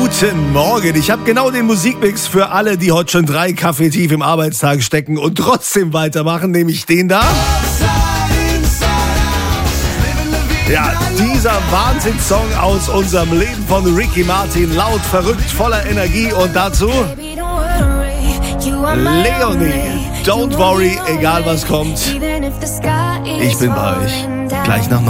Guten Morgen. Ich habe genau den Musikmix für alle, die heute schon 3 Kaffee tief im Arbeitstag stecken und trotzdem weitermachen, nämlich den da. Ja, dieser Wahnsinnssong aus unserem Leben von Ricky Martin, laut, verrückt, voller Energie und dazu Leonie, Don't Worry, egal was kommt. Ich bin bei euch, gleich nach 9.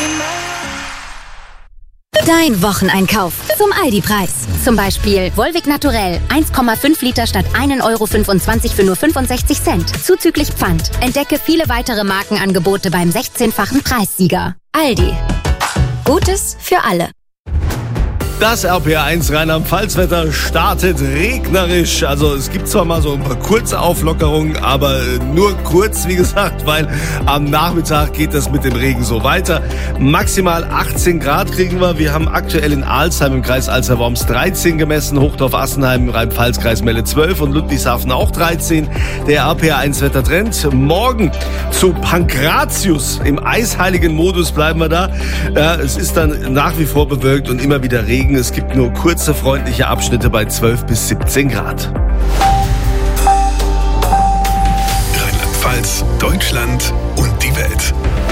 Dein Wocheneinkauf zum Aldi-Preis. Zum Beispiel Volvic Naturell 1,5 Liter statt 1,25 € für nur 65 Cent. Zuzüglich Pfand. Entdecke viele weitere Markenangebote beim 16-fachen Preissieger. Aldi. Gutes für alle. Das RPR1 Rheinland-Pfalz-Wetter startet regnerisch. Also es gibt zwar mal so ein paar kurze Auflockerungen, aber nur kurz, wie gesagt, weil am Nachmittag geht das mit dem Regen so weiter. Maximal 18 Grad kriegen wir. Wir haben aktuell in Alzheim im Kreis Alzey-Worms 13 gemessen, Hochdorf-Assenheim im Rhein-Pfalz-Kreis Melle 12 und Ludwigshafen auch 13. Der RPR1 Wettertrend. Morgen zu Pankratius. Im eisheiligen Modus bleiben wir da. Es ist dann nach wie vor bewölkt und immer wieder Regen. Es gibt nur kurze, freundliche Abschnitte bei 12 bis 17 Grad. Rheinland-Pfalz, Deutschland und die Welt.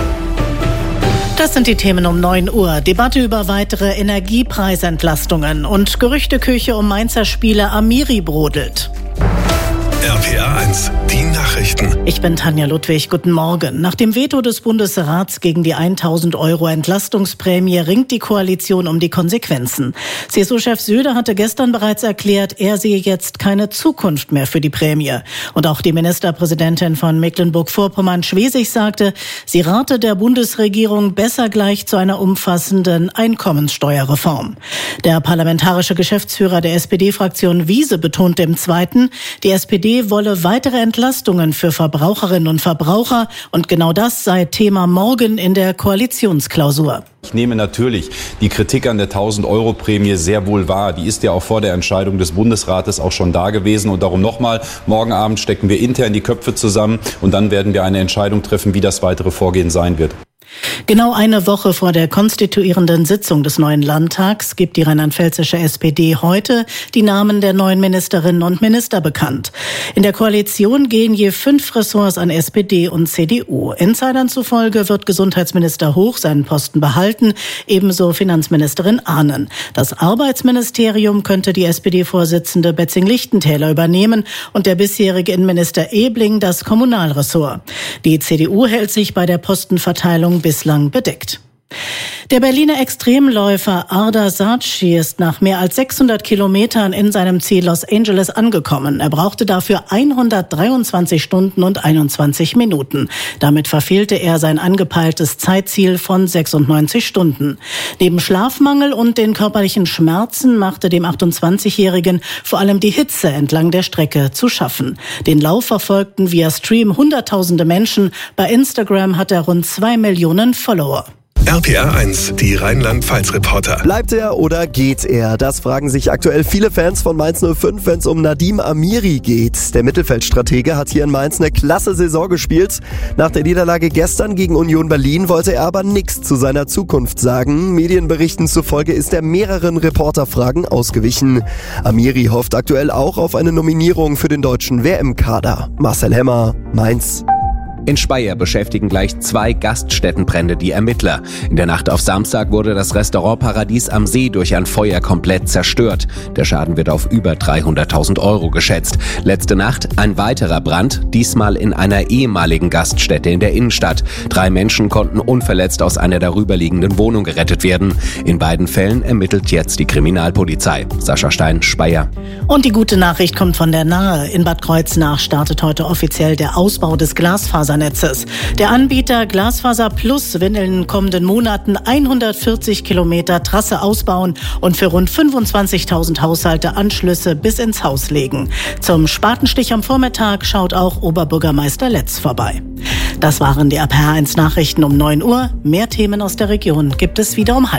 Das sind die Themen um 9 Uhr. Debatte über weitere Energiepreisentlastungen und Gerüchteküche um Mainzer Spieler Amiri brodelt. RPR1, die Nachrichten. Ich bin Tanja Ludwig, guten Morgen. Nach dem Veto des Bundesrats gegen die 1.000 € Entlastungsprämie ringt die Koalition um die Konsequenzen. CSU-Chef Söder hatte gestern bereits erklärt, er sehe jetzt keine Zukunft mehr für die Prämie. Und auch die Ministerpräsidentin von Mecklenburg-Vorpommern, Schwesig, sagte, sie rate der Bundesregierung besser gleich zu einer umfassenden Einkommenssteuerreform. Der parlamentarische Geschäftsführer der SPD-Fraktion Wiese betonte im Zweiten, die SPD wolle weitere Entlastungen für Verbraucherinnen und Verbraucher und genau das sei Thema morgen in der Koalitionsklausur. Ich nehme natürlich die Kritik an der 1.000-€ sehr wohl wahr. Die ist ja auch vor der Entscheidung des Bundesrates auch schon da gewesen. Und darum nochmal, morgen Abend stecken wir intern die Köpfe zusammen und dann werden wir eine Entscheidung treffen, wie das weitere Vorgehen sein wird. Genau eine Woche vor der konstituierenden Sitzung des neuen Landtags gibt die rheinland-pfälzische SPD heute die Namen der neuen Ministerinnen und Minister bekannt. In der Koalition gehen je 5 Ressorts an SPD und CDU. Insidern zufolge wird Gesundheitsminister Hoch seinen Posten behalten, ebenso Finanzministerin Ahnen. Das Arbeitsministerium könnte die SPD-Vorsitzende Betzing-Lichtentäler übernehmen und der bisherige Innenminister Ebling das Kommunalressort. Die CDU hält sich bei der Postenverteilung bislang bedeckt. Der Berliner Extremläufer Ardar Saatchi ist nach mehr als 600 Kilometern in seinem Ziel Los Angeles angekommen. Er brauchte dafür 123 Stunden und 21 Minuten. Damit verfehlte er sein angepeiltes Zeitziel von 96 Stunden. Neben Schlafmangel und den körperlichen Schmerzen machte dem 28-Jährigen vor allem die Hitze entlang der Strecke zu schaffen. Den Lauf verfolgten via Stream Hunderttausende Menschen. Bei Instagram hat er rund 2 Millionen Follower. RPR1, die Rheinland-Pfalz-Reporter. Bleibt er oder geht er? Das fragen sich aktuell viele Fans von Mainz 05, wenn es um Nadim Amiri geht. Der Mittelfeldstratege hat hier in Mainz eine klasse Saison gespielt. Nach der Niederlage gestern gegen Union Berlin wollte er aber nichts zu seiner Zukunft sagen. Medienberichten zufolge ist er mehreren Reporterfragen ausgewichen. Amiri hofft aktuell auch auf eine Nominierung für den deutschen WM-Kader. Marcel Hemmer, Mainz. In Speyer beschäftigen gleich 2 Gaststättenbrände die Ermittler. In der Nacht auf Samstag wurde das Restaurant Paradies am See durch ein Feuer komplett zerstört. Der Schaden wird auf über 300.000 € geschätzt. Letzte Nacht ein weiterer Brand, diesmal in einer ehemaligen Gaststätte in der Innenstadt. 3 Menschen konnten unverletzt aus einer darüberliegenden Wohnung gerettet werden. In beiden Fällen ermittelt jetzt die Kriminalpolizei. Sascha Stein, Speyer. Und die gute Nachricht kommt von der Nahe. In Bad Kreuznach startet heute offiziell der Ausbau des Glasfasernetzes. Der Anbieter Glasfaser Plus will in den kommenden Monaten 140 Kilometer Trasse ausbauen und für rund 25.000 Haushalte Anschlüsse bis ins Haus legen. Zum Spatenstich am Vormittag schaut auch Oberbürgermeister Letz vorbei. Das waren die RPR1 Nachrichten um 9 Uhr. Mehr Themen aus der Region gibt es wieder um 12:30.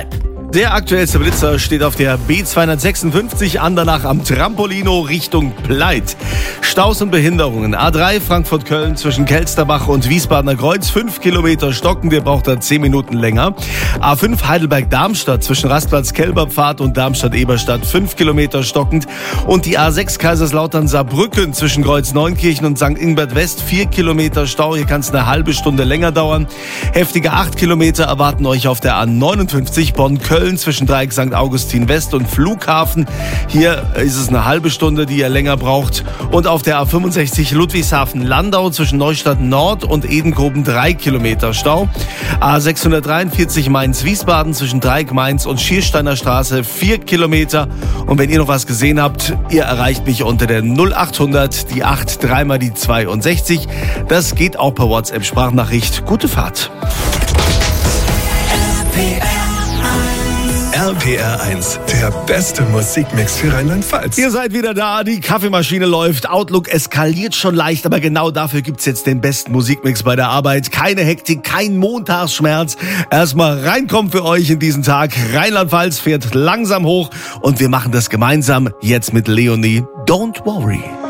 Der aktuellste Blitzer steht auf der B256 Andernach am Trampolino Richtung Pleit. Staus und Behinderungen. A3 Frankfurt-Köln zwischen Kelsterbach und Wiesbadener Kreuz 5 Kilometer stockend, ihr braucht da 10 Minuten länger. A5 Heidelberg-Darmstadt zwischen Rastplatz-Kelberpfad und Darmstadt-Eberstadt 5 Kilometer stockend. Und die A6 Kaiserslautern-Saarbrücken zwischen Kreuz-Neunkirchen und St. Ingbert West 4 Kilometer Stau. Hier kann es eine halbe Stunde länger dauern. Heftige 8 Kilometer erwarten euch auf der A59 Bonn-Köln zwischen Dreieck St. Augustin West und Flughafen. Hier ist es eine halbe Stunde, die ihr länger braucht. Und auf der A65 Ludwigshafen-Landau zwischen Neustadt Nord und Edenkoben 3 Kilometer Stau. A643 Mainz-Wiesbaden zwischen Dreieck Mainz und Schiersteiner Straße 4 Kilometer. Und wenn ihr noch was gesehen habt, ihr erreicht mich unter der 0800, die 8, dreimal die 62. Das geht auch per WhatsApp-Sprachnachricht. Gute Fahrt. RPR 1, der beste Musikmix für Rheinland-Pfalz. Ihr seid wieder da, die Kaffeemaschine läuft, Outlook eskaliert schon leicht, aber genau dafür gibt's jetzt den besten Musikmix bei der Arbeit. Keine Hektik, kein Montagsschmerz. Erstmal reinkommen für euch in diesen Tag. Rheinland-Pfalz fährt langsam hoch und wir machen das gemeinsam jetzt mit Leonie. Don't worry.